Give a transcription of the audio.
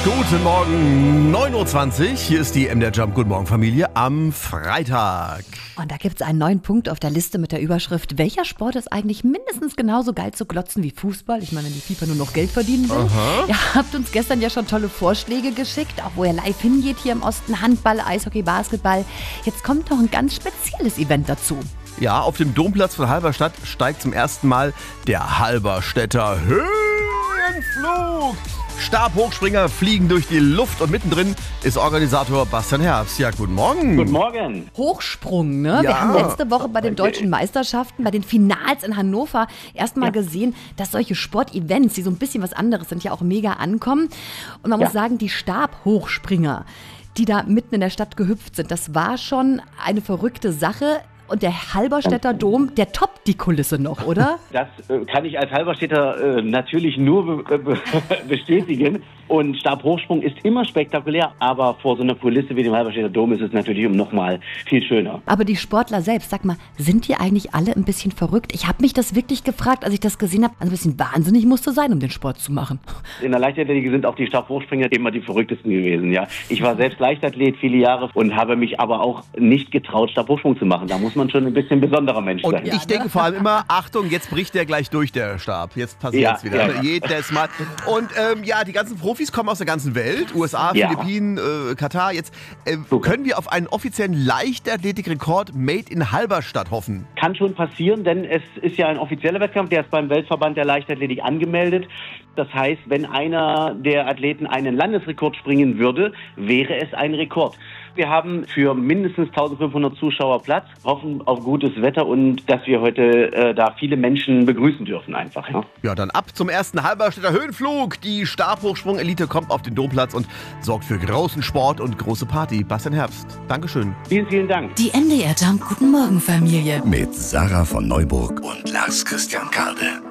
Guten Morgen, 9.20 Uhr. Hier ist die MDR Jump. Guten Morgen, Familie, am Freitag. Und da gibt es einen neuen Punkt auf der Liste mit der Überschrift: Welcher Sport ist eigentlich mindestens genauso geil zu glotzen wie Fußball? Ich meine, wenn die FIFA nur noch Geld verdienen will. Aha. Ihr habt uns gestern ja schon tolle Vorschläge geschickt, auch wo ihr live hingeht hier im Osten. Handball, Eishockey, Basketball. Jetzt kommt noch ein ganz spezielles Event dazu. Ja, auf dem Domplatz von Halberstadt steigt zum ersten Mal der Halberstädter Höhenflug. Stabhochspringer fliegen durch die Luft und mittendrin ist Organisator Bastian Herbst. Ja, guten Morgen. Guten Morgen. Hochsprung, ne? Ja. Wir haben letzte Woche bei den deutschen Meisterschaften, bei den Finals in Hannover erstmal gesehen, dass solche Sportevents, die so ein bisschen was anderes sind, ja auch mega ankommen. Und man muss sagen, die Stabhochspringer, die da mitten in der Stadt gehüpft sind, das war schon eine verrückte Sache. Und der Halberstädter Dom, der toppt die Kulisse noch, oder? Das kann ich als Halberstädter natürlich nur bestätigen. Und Stabhochsprung ist immer spektakulär, aber vor so einer Kulisse wie dem Halberstädter Dom ist es natürlich nochmal viel schöner. Aber die Sportler selbst, sag mal, sind die eigentlich alle ein bisschen verrückt? Ich habe mich das wirklich gefragt, als ich das gesehen habe. Also ein bisschen wahnsinnig musste sein, um den Sport zu machen. In der Leichtathletik sind auch die Stabhochspringer immer die verrücktesten gewesen, ja. Ich war selbst Leichtathlet viele Jahre und habe mich aber auch nicht getraut, Stabhochsprung zu machen. Da muss man schon ein bisschen besonderer Mensch sein. Und ich denke vor allem immer, Achtung, jetzt bricht der gleich durch, der Stab. Jetzt passiert es wieder. Ja. Jedes Mal. Und die ganzen Profis kommen aus der ganzen Welt. USA, Ja. Philippinen, Katar. Jetzt können wir auf einen offiziellen Leichtathletik-Rekord Made in Halberstadt hoffen. Kann schon passieren, denn es ist ja ein offizieller Wettkampf, der ist beim Weltverband der Leichtathletik angemeldet. Das heißt, wenn einer der Athleten einen Landesrekord springen würde, wäre es ein Rekord. Wir haben für mindestens 1500 Zuschauer Platz, hoffen auf gutes Wetter und dass wir heute da viele Menschen begrüßen dürfen einfach. Ja. Ja, dann ab zum ersten Halberstädter Höhenflug. Die Stabhochsprung-Elite kommt auf den Domplatz und sorgt für großen Sport und große Party. Bastian Herbst, Dankeschön. Vielen, vielen Dank. Die MDR Jump Guten Morgen Familie. Mit Sarah von Neuburg und Lars Christian Karde.